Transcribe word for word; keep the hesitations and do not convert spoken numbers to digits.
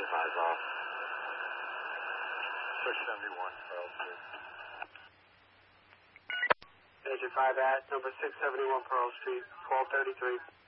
five's off. six seventy-one, Pearl Street. Agent five at number six seventy-one Pearl Street, twelve thirty-three.